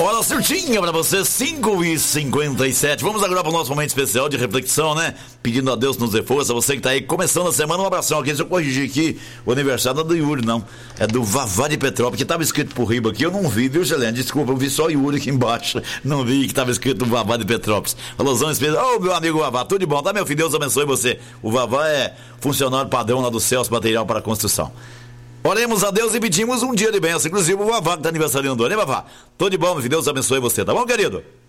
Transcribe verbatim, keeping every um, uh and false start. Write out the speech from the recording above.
Hora certinha pra você, cinco e cinquenta e sete. Vamos agora para o nosso momento especial de reflexão, né? Pedindo a Deus nos dê força. Você que tá aí começando a semana, um abração aqui. Deixa eu corrigir aqui, o aniversário não é do Yuri, não. É do Vavá de Petrópolis, que tava escrito por riba aqui. Eu não vi, viu, Gelene? Desculpa, eu vi só Yuri aqui embaixo. Não vi que tava escrito Vavá de Petrópolis. Alusão especial. Ô, oh, meu amigo Vavá, tudo de bom, tá, meu filho? Deus abençoe você. O Vavá é funcionário padrão lá do Celso Material para Construção. Oremos a Deus e pedimos um dia de bênção. Inclusive o Vavá que está aniversariando, né, Vavá? Tudo de bom, meu filho. Deus abençoe você, tá bom, querido?